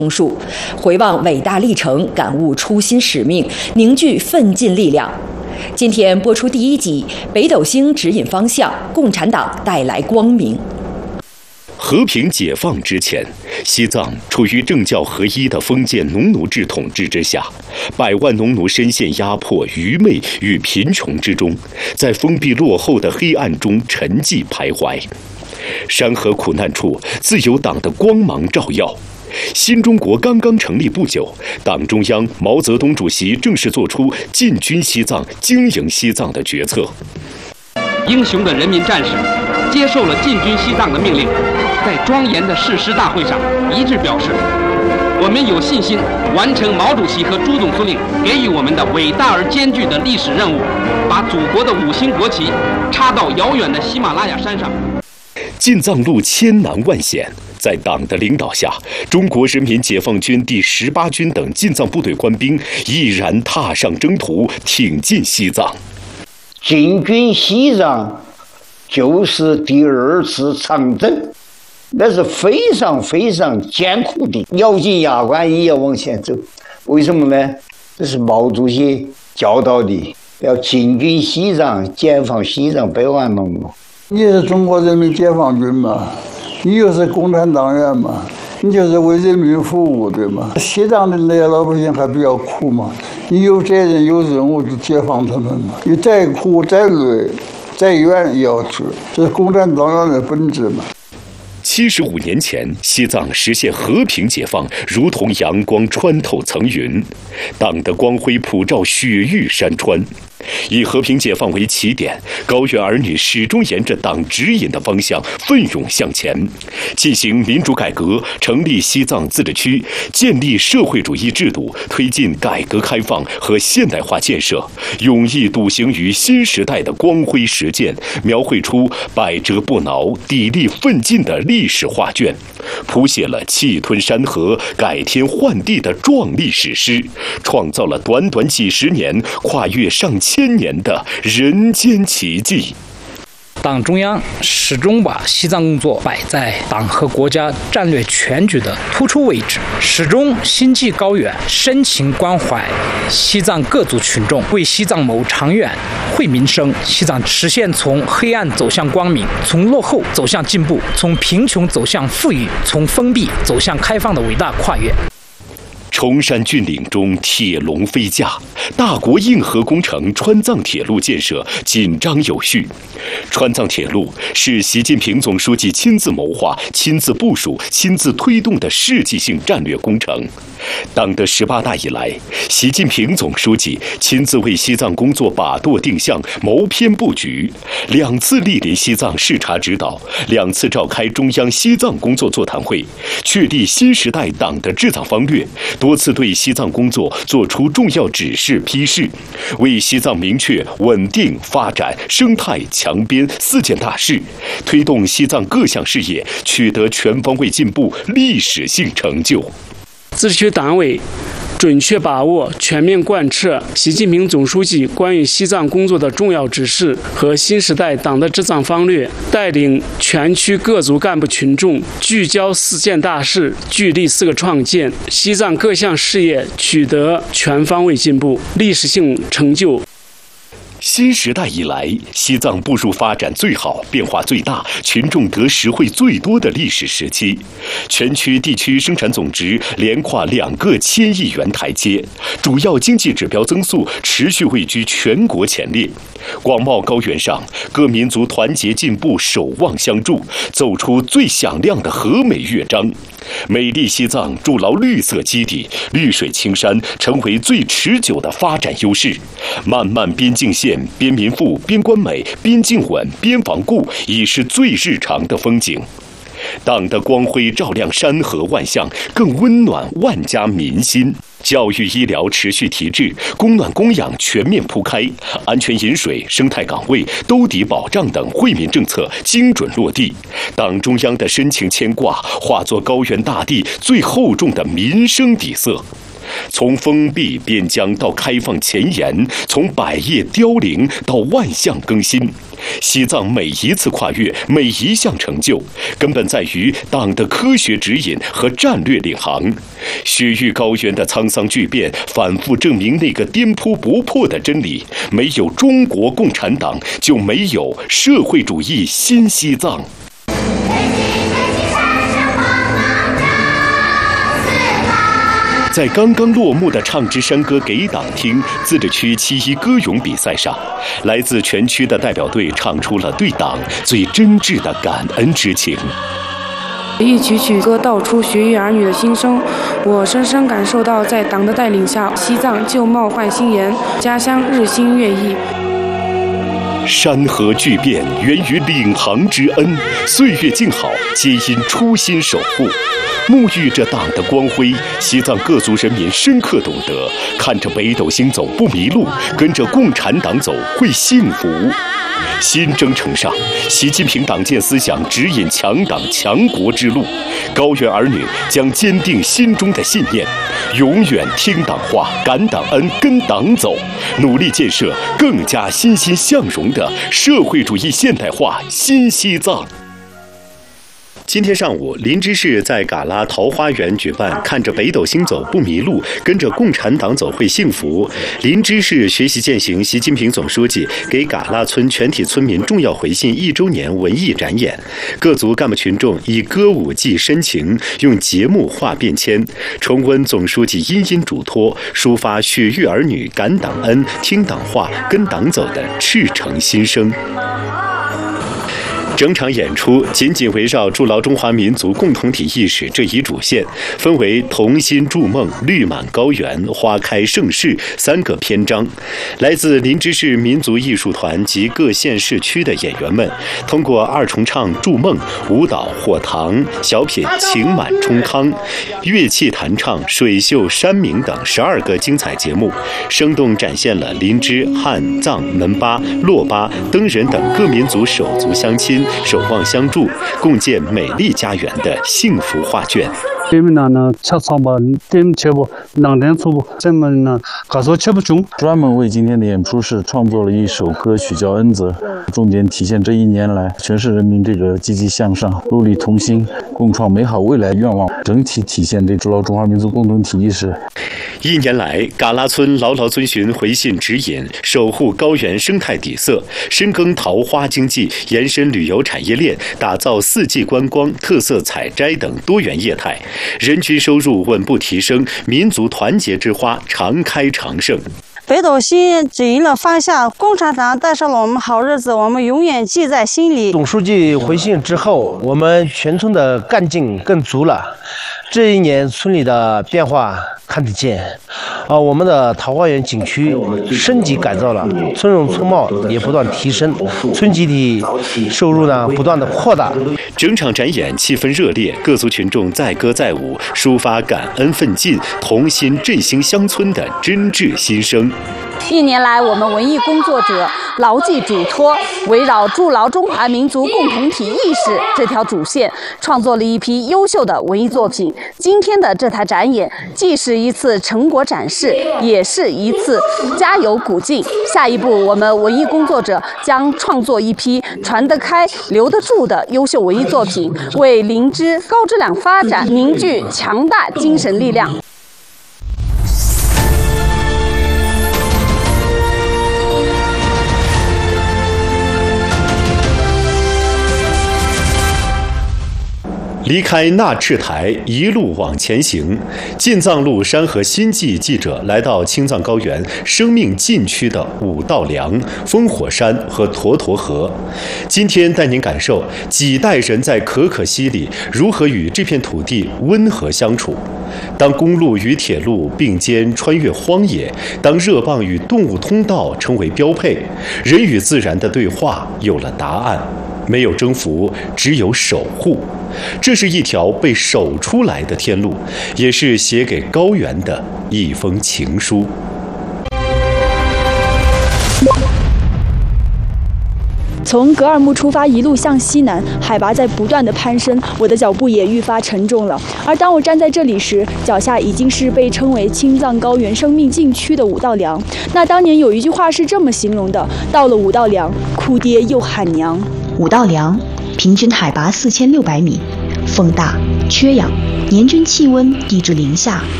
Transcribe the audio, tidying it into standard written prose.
重述，回望伟大历程，感悟初心使命，凝聚奋进力量。今天播出第1集，北斗星指引方向，共产党带来光明。 和平解放之前，西藏处于政教合一的封建农奴制统治之下，百万农奴深陷压迫、愚昧与贫穷之中，在封闭落后的黑暗中沉寂徘徊。山河苦难处，自有党的光芒照耀。新中国刚刚成立不久，党中央毛泽东主席正式作出进军西藏、经营西藏的决策。 英雄的人民战士接受了进军西藏的命令，在庄严的誓师大会上一致表示，我们有信心完成毛主席和朱总司令给予我们的伟大而艰巨的历史任务，把祖国的5星国旗插到遥远的喜马拉雅山上。 进藏路千难万险，在党的领导下，中国人民解放军第18军等进藏部队官兵毅然踏上征途，挺进西藏。 进军西藏就是第2次长征，那是非常非常艰苦的，咬紧牙关也要往前走。为什么呢？这是毛主席教导的，要进军西藏，解放西藏百万农奴。 你是中国人民解放军嘛，你又是共产党员嘛，你就是为人民服务，对吗？西藏的那些老百姓还比较苦嘛，你有责任有任务就解放他们嘛，你再苦再累再远也要去，这是共产党员的本质嘛。 75年前，西藏实现和平解放，如同阳光穿透层云，党的光辉普照雪域山川。以和平解放为起点，高原儿女始终沿着党指引的方向奋勇向前，进行民主改革，成立西藏自治区，建立社会主义制度，推进改革开放和现代化建设，勇毅笃行于新时代的光辉实践，描绘出百折不挠、砥砺奋进的历史画卷，谱写了气吞山河、改天换地的壮丽史诗，创造了短短几十年、跨越上千年的人间奇迹。 党中央始终把西藏工作摆在党和国家战略全局的突出位置，始终心系高远，深情关怀西藏各族群众，为西藏谋长远、惠民生。西藏实现从黑暗走向光明，从落后走向进步，从贫穷走向富裕，从封闭走向开放的伟大跨越。 崇山峻岭中铁龙飞架，大国硬核工程川藏铁路建设紧张有序。川藏铁路是习近平总书记亲自谋划、亲自部署、亲自推动的世纪性战略工程。党的18大以来，习近平总书记亲自为西藏工作把舵定向、谋篇布局，2次莅临西藏视察指导，2次召开中央西藏工作座谈会，确立新时代党的治藏方略，多次对西藏工作作出重要指示批示，为西藏明确稳定发展、生态强边4件大事，推动西藏各项事业取得全方位进步、历史性成就。 自治区党委准确把握、全面贯彻习近平总书记关于西藏工作的重要指示和新时代党的治藏方略，带领全区各族干部群众聚焦4件大事，聚力4个创建，西藏各项事业取得全方位进步、历史性成就。 新时代以来，西藏步入发展最好、变化最大、群众得实惠最多的历史时期，全区地区生产总值连跨2个1000亿元台阶，主要经济指标增速持续位居全国前列。广袤高原上，各民族团结进步，守望相助，奏出最响亮的和美乐章。美丽西藏筑牢绿色基底，绿水青山成为最持久的发展优势。漫漫边境线，边民富边关美，边境稳边防固，已是最日常的风景。党的光辉照亮山河万象，更温暖万家民心。教育医疗持续提质，供暖供氧全面铺开，安全饮水、生态岗位、兜底保障等惠民政策精准落地。党中央的深情牵挂化作高原大地最厚重的民生底色。 从封闭边疆到开放前沿，从百业凋零到万象更新，西藏每一次跨越，每一项成就，根本在于党的科学指引和战略领航。雪域高原的沧桑巨变，反复证明那个颠扑不破的真理：没有中国共产党，就没有社会主义新西藏。在刚刚落幕的唱支山歌给党听自治区7·1歌咏比赛上，来自全区的代表队唱出了对党最真挚的感恩之情。 一曲曲歌道出学域儿女的心声，我深深感受到在党的带领下，西藏旧貌换新颜，家乡日新月异。 山河巨变源于领航之恩，岁月静好皆因初心守护。沐浴着党的光辉，西藏各族人民深刻懂得，看着北斗星走不迷路，跟着共产党走会幸福。新征程上，习近平党建思想指引强党强国之路，高原儿女将坚定心中的信念，永远听党话、感党恩、跟党走，努力建设更加欣欣向荣的社会主义现代化新西藏。今天上午，林芝市在嘎拉桃花源举办“看着北斗星走不迷路，跟着共产党走会幸福”林芝市学习践行习近平总书记给嘎拉村全体村民重要回信1周年文艺展演。各族干部群众以歌舞寄深情，用节目画便签，重温总书记殷殷嘱托，抒发雪域儿女感党恩、听党话、跟党走的赤诚心声。整场演出紧紧围绕筑牢中华民族共同体意识这一主线，分为同心筑梦、绿满高原、花开盛世3个篇章。来自林芝市民族艺术团及各县市区的演员们，通过2重唱筑梦、舞蹈火塘、小品情满冲康、乐器弹唱、水袖山鸣等12个精彩节目，生动展现了林芝、汉、藏、门巴、珞巴、登人等各民族手足相亲、守望相助，共建美丽家园的幸福画卷。 专门为今天的演出是创作了一首歌曲叫《恩泽》，重点体现这1年来全市人民这个积极向上、戮力同心、共创美好未来愿望，整体体现这筑牢中华民族共同体意识。 1年来，嘎拉村牢牢遵循回信指引，守护高原生态底色，深耕桃花经济，延伸旅游产业链，打造4季观光、特色采摘等多元业态，人均收入稳步提升，民族团结之花常开常盛。 北斗星指引了方向，共产党带上了我们好日子，我们永远记在心里。 总书记回信之后，我们全村的干劲更足了。这1年村里的变化看得见，我们的桃花源景区升级改造了，村容村貌也不断提升，村集体收入呢不断的扩大。 整场展演气氛热烈，各族群众载歌载舞，抒发感恩奋进、同心振兴乡村的真挚心声。 1年来，我们文艺工作者牢记嘱托，围绕筑牢中华民族共同体意识这条主线，创作了一批优秀的文艺作品。今天的这台展演，既是一次成果展示，也是一次加油鼓劲。下一步，我们文艺工作者将创作一批传得开、留得住的优秀文艺作品，为林芝高质量发展凝聚强大精神力量。 离开纳赤台，一路往前行。进藏路山河新记记者来到青藏高原生命禁区的五道梁、烽火山和沱沱河。今天带您感受几代人在可可西里如何与这片土地温和相处。当公路与铁路并肩穿越荒野，当热棒与动物通道成为标配，人与自然的对话有了答案。没有征服，只有守护。这是一条被守出来的天路，也是写给高原的一封情书。 从格尔木出发，一路向西南，海拔在不断的攀升，我的脚步也愈发沉重了。而当我站在这里时，脚下已经是被称为青藏高原生命禁区的五道梁。那当年有一句话是这么形容的：到了五道梁，哭爹又喊娘。 五道梁平均海拔4600米，风大缺氧，年均气温低至零下，